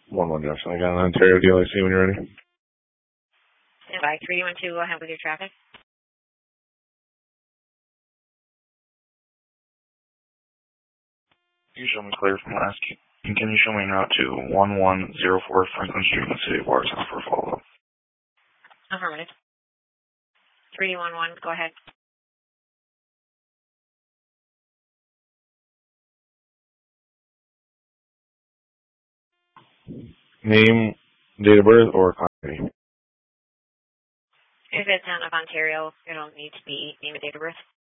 1-1 Justin. I got an Ontario DLC when you're ready. Stand by. 312, go ahead with your traffic. Can you show me clear from last? And can you show me en route to 1104 Franklin Street in the city of Watertown for follow-up? Affirmative. 311, go ahead. Name, date of birth, or country? If it's out of Ontario, it'll need to be name and date of birth.